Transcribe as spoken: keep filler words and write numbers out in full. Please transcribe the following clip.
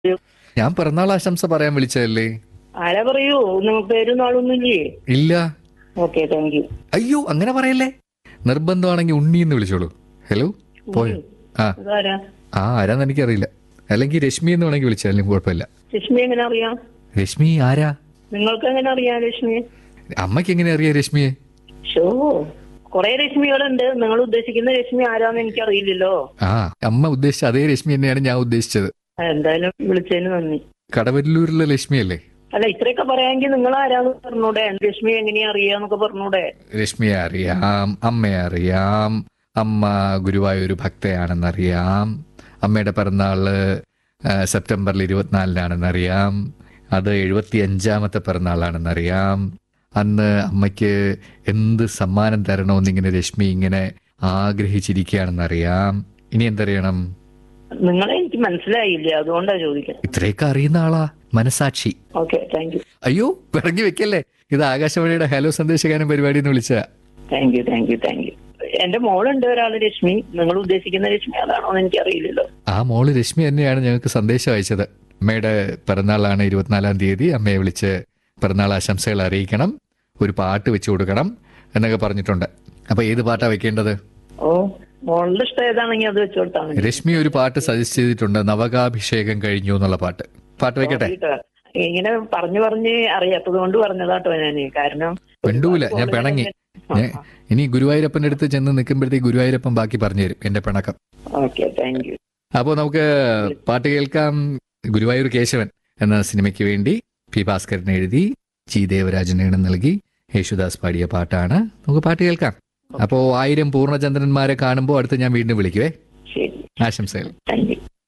ഞാൻ പിറന്നാൾ ആശംസ പറയാൻ വിളിച്ചതല്ലേ? ആരാ പറയൂ? നിങ്ങൾക്ക് പേരും നാളൊന്നുമില്ലേ? ഇല്ല. Okay, thank you. അയ്യോ, അങ്ങനെ പറയല്ലേ. നിർബന്ധമാണെങ്കിൽ ഉണ്ണി എന്ന് വിളിച്ചോളൂ. ഹലോ, പോയോ? ആ അതാരാ? ആ ആരാന്ന് എനിക്കറിയില്ല. അല്ലെങ്കിൽ രശ്മി എന്ന് വേണമെങ്കിൽ വിളിച്ചാലും കുഴപ്പമില്ല. രശ്മി എങ്ങനെ അറിയാം? രശ്മി ആരാ? നിങ്ങൾക്ക് എങ്ങനെ അറിയാം രശ്മി? അമ്മയ്ക്ക് എങ്ങനെ അറിയാം രശ്മിയെ? ഷോ, കൊറേ രശ്മികളുണ്ട്. നിങ്ങൾ ഉദ്ദേശിക്കുന്ന രശ്മി ആരാന്ന് എനിക്കറിയില്ലല്ലോ. ആ, അമ്മ ഉദ്ദേശിച്ച അതേ രശ്മി തന്നെയാണ് ഞാൻ ഉദ്ദേശിച്ചത്. ആ, എന്തായാലും വിളിച്ചതിന് നന്ദി. കടവല്ലൂരിലെ ലക്ഷ്മിയല്ലേ? അല്ല, ഇത്രയൊക്കെ പറയാമെങ്കിൽ നിങ്ങൾ ആരാന്ന് പറഞ്ഞൂടെ? രശ്മി എങ്ങനെയാ അറിയാന്നൊക്കെ പറഞ്ഞൂടെ? രശ്മിയെ അറിയാം, അമ്മയെ അറിയാം. അമ്മ ഗുരുവായൂർ ഭക്തയാണെന്നറിയാം. അമ്മയുടെ പിറന്നാള് ആ, സെപ്റ്റംബറിൽ ഇരുപത്തിനാലിനാണെന്നറിയാം. അത് എഴുപത്തി അഞ്ചാമത്തെ പിറന്നാളാണെന്നറിയാം. അന്ന് അമ്മയ്ക്ക് എന്ത് സമ്മാനം തരണമെന്നിങ്ങനെ രശ്മി ഇങ്ങനെ ആഗ്രഹിച്ചിരിക്കുകയാണെന്നറിയാം. ഇനി എന്തറിയണം? നിങ്ങളെ എനിക്ക് മനസ്സിലായില്ല, അതുകൊണ്ടാ ചോദിക്കുന്നത്. ഇത്രയൊക്കെ അറിയുന്ന ആളാ മനസാക്ഷി. Okay, thank you. അയ്യോ, പിറങ്ങി വെക്കല്ലേ. ഇത് ആകാശവാണിയുടെ ഹലോ സന്ദേശഗാനം പരിപാടി എന്ന് വിളിച്ച. Thank you, thank you, thank you. എന്റെ മോളുണ്ട് ഒരാള് രശ്മി. നിങ്ങൾ ഉദ്ദേശിക്കുന്ന രശ്മി അതാണോ എന്ന് എനിക്കറിയില്ലല്ലോ. ആ മോള് രശ്മി തന്നെയാണ് ഞങ്ങൾക്ക് സന്ദേശം അയച്ചത്. അമ്മയുടെ പിറന്നാളാണ് ഇരുപത്തിനാലാം തീയതി. അമ്മയെ വിളിച്ച് പിറന്നാൾ ആശംസകൾ അറിയിക്കണം, ഒരു പാട്ട് വെച്ചു കൊടുക്കണം എന്നൊക്കെ പറഞ്ഞിട്ടുണ്ട്. അപ്പൊ ഏത് പാട്ടാ വെക്കേണ്ടത്? ഓ, മോളുടെ ഇഷ്ടം ഏതാണെങ്കിൽ അത് വെച്ചു കൊടുത്താൽ മതി. രശ്മി ഒരു പാട്ട് സജസ്റ്റ് ചെയ്തിട്ടുണ്ട്, നവകാഭിഷേകം കഴിഞ്ഞു എന്നുള്ള പാട്ട്. പാട്ട് വെക്കട്ടെ? ഇങ്ങനെ പറഞ്ഞു പറഞ്ഞ് അറിയാത്തത് കൊണ്ട് പറഞ്ഞതാട്ടോ ഞാന്. കാരണം പെണ്ടൂല, ഞാൻ പിണങ്ങി. ഞാൻ ഇനി ഗുരുവായൂരപ്പന്റെ അടുത്ത് ചെന്ന് നിൽക്കുമ്പോഴത്തേക്ക് ഗുരുവായൂരപ്പൻ ബാക്കി പറഞ്ഞു തരും എന്റെ പിണക്കം. Okay, thank you. അപ്പോൾ നമുക്ക് പാട്ട് കേൾക്കാം. ഗുരുവായൂർ കേശവൻ എന്ന സിനിമയ്ക്ക് വേണ്ടി പി ഭാസ്കരൻ എഴുതി ജി ദേവരാജൻ ഈണം നൽകി യേശുദാസ് പാടിയ പാട്ടാണ്. നമുക്ക് പാട്ട് കേൾക്കാം. അപ്പോ ആയിരം പൂർണ്ണചന്ദ്രന്മാരെ കാണുമ്പോൾ അടുത്ത് ഞാൻ വീണ്ടും വിളിക്കുവേ. ശരി, ആശംസകൾ. Thank you.